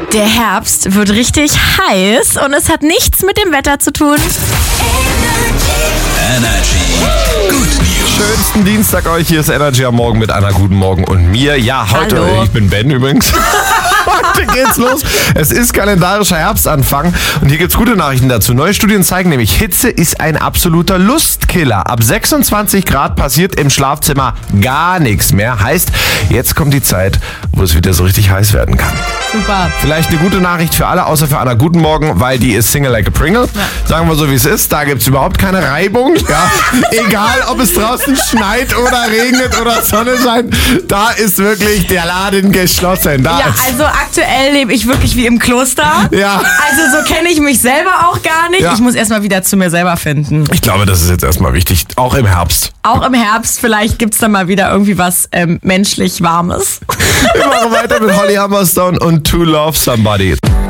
Der Herbst wird richtig heiß und es hat nichts mit dem Wetter zu tun. Energy. Good News. Schönsten Dienstag euch, hier ist Energy am Morgen mit einer guten Morgen und mir. Ja, heute, Hallo. Ich bin Ben übrigens. Heute geht's los. Es ist kalendarischer Herbstanfang und hier gibt's gute Nachrichten dazu. Neue Studien zeigen nämlich, Hitze ist ein absoluter Lustkiller. Ab 26 Grad passiert im Schlafzimmer gar nichts mehr. Heißt, jetzt kommt die Zeit, wo es wieder so richtig heiß werden kann. Super. Vielleicht eine gute Nachricht für alle, außer für Anna Guten Morgen, weil die ist Single like a Pringle. Sagen wir so, wie es ist. Da gibt's überhaupt keine Reibung. Ja. Egal, ob es draußen schneit oder regnet oder Sonne scheint, da ist wirklich der Laden geschlossen. Da Ja, ist, also aktuell lebe ich wirklich wie im Kloster. ja. Also so kenne ich mich selber auch gar nicht. Ja. Ich muss erstmal wieder zu mir selber finden. Ich glaube, das ist jetzt erstmal wichtig, auch im Herbst. Auch im Herbst, vielleicht gibt's dann mal wieder irgendwie was menschlich Warmes. Wir machen weiter mit Holly Humberstone und To Love Somebody.